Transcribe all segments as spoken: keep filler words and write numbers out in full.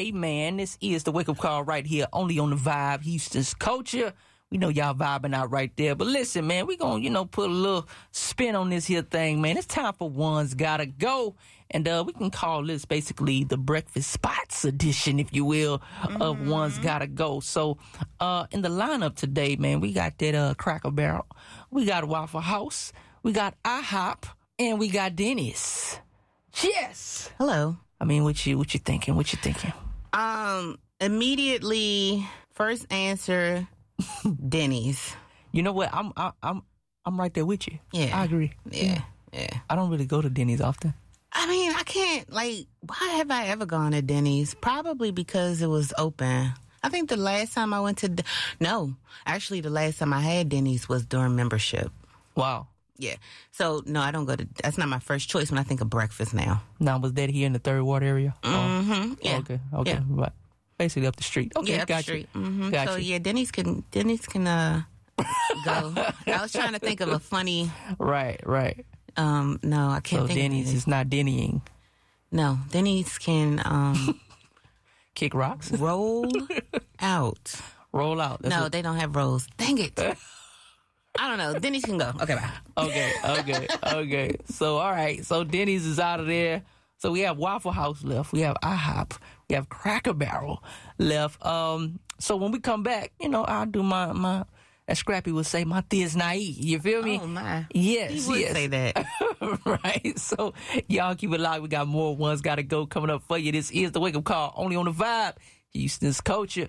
Hey, man, this is the wake-up call right here, only on the Vibe, Houston's Culture. We know y'all vibing out right there. But listen, man, we gonna, you know, put a little spin on this here thing, man. It's time for One's Gotta Go. And uh, we can call this basically the Breakfast Spots edition, if you will, mm-hmm. of One's Gotta Go. So uh, in the lineup today, man, we got that uh, Cracker Barrel. We got Waffle House. We got IHOP. And we got Denny's. Yes. Hello. I mean, what you what you thinking? What you thinking? Um, immediately, first answer, Denny's. You know what? I'm I, I'm I'm right there with you. Yeah, I agree. Yeah, yeah. yeah. I don't really go to Denny's often. I mean, I can't. Like, why have I ever gone to Denny's? Probably because it was open. I think the last time I went to De- no, actually, the last time I had Denny's was during membership. Wow. Yeah. So, no, I don't go to... That's not my first choice when I think of breakfast now. Now, was that here in the Third Ward area? Mm-hmm. Oh, yeah. Okay. Okay. Yeah. Right. Basically up the street. Okay. Yeah, up got the street. You. Mm-hmm. Got so, you. yeah, Denny's can... Denny's can, uh... go. I was trying to think of a funny... Right, right. Um, no, I can't so think Denny's of it. is not Dennying. No, Denny's can, um... kick rocks? Roll out. Roll out. That's no, what... they don't have rolls. Dang it. I don't know. Denny's can go. Okay, bye. Okay, okay, okay. So, all right. So, Denny's is out of there. So, we have Waffle House left. We have IHOP. We have Cracker Barrel left. Um, so, when we come back, you know, I'll do my, my as Scrappy would say, my thiz naive. You feel me? Oh, my. Yes, he would yes. say that. Right. So, y'all keep it locked. We got more Ones Gotta Go coming up for you. This is the Wake Up Call, only on the Vibe, Houston's Culture.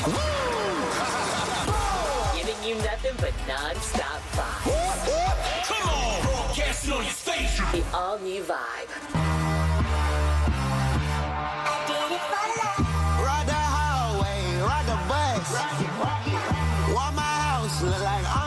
Giving you nothing but non-stop vibes. Come on! Broadcasting on your station. The all-new Vibe. Ride the highway, ride the bus. Why my house look like